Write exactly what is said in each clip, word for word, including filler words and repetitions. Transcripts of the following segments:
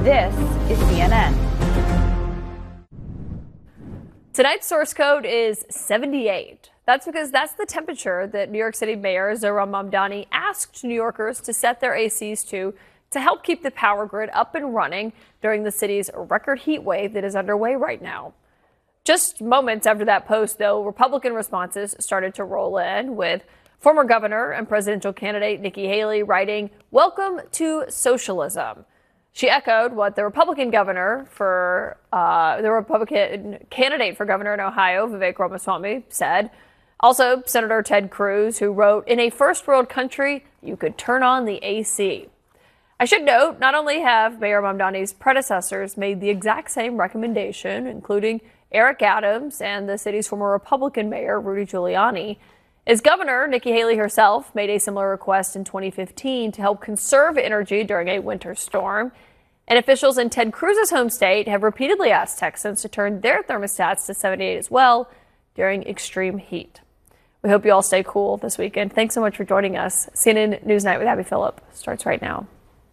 This is C N N. Tonight's source code is seventy-eight. That's because that's the temperature that New York City Mayor Zohran Mamdani asked New Yorkers to set their A Cs to to help keep the power grid up and running during the city's record heat wave that is underway right now. Just moments after that post, though, Republican responses started to roll in, with former governor and presidential candidate Nikki Haley writing, "Welcome to socialism." She echoed what the Republican governor for uh, the Republican candidate for governor in Ohio, Vivek Ramaswamy, said. Also, Senator Ted Cruz, who wrote, "In a first world country, you could turn on the A C." I should note, not only have Mayor Mamdani's predecessors made the exact same recommendation, including Eric Adams and the city's former Republican mayor, Rudy Giuliani, as governor, Nikki Haley herself made a similar request in twenty fifteen to help conserve energy during a winter storm. And officials in Ted Cruz's home state have repeatedly asked Texans to turn their thermostats to seventy-eight as well during extreme heat. We hope you all stay cool this weekend. Thanks so much for joining us. C N N Newsnight with Abby Phillip starts right now.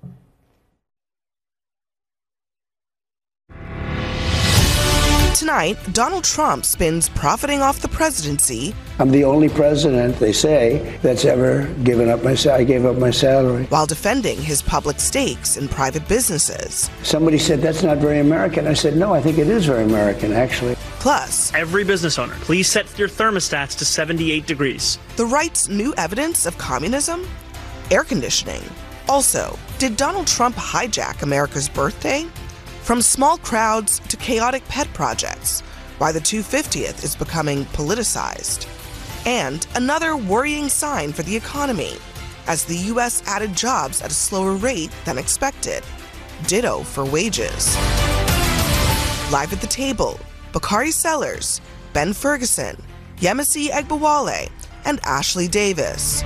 Tonight, Donald Trump spins profiting off the presidency. I'm the only president, they say, that's ever given up my salary. I gave up my salary. While defending his public stakes in private businesses. Somebody said, that's not very American. I said, no, I think it is very American, actually. Plus, every business owner, please set your thermostats to seventy-eight degrees. The right's new evidence of communism? Air conditioning. Also, did Donald Trump hijack America's birthday? From small crowds to chaotic pet projects, why the two hundred fiftieth is becoming politicized. And another worrying sign for the economy, as the U S added jobs at a slower rate than expected. Ditto for wages. Live at the table, Bakari Sellers, Ben Ferguson, Yemisi Egbawale, and Ashley Davis.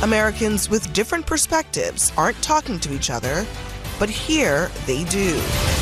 Americans with different perspectives aren't talking to each other, but here they do.